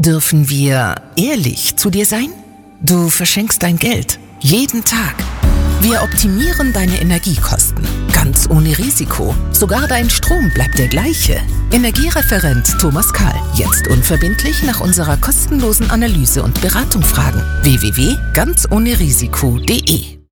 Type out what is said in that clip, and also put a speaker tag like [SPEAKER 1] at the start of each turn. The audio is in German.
[SPEAKER 1] Dürfen wir ehrlich zu dir sein? Du verschenkst dein Geld. Jeden Tag. Wir optimieren deine Energiekosten. Ganz ohne Risiko. Sogar dein Strom bleibt der gleiche. Energiereferent Thomas Kahl. Jetzt unverbindlich nach unserer kostenlosen Analyse und Beratung fragen. www.ganzohnerisiko.de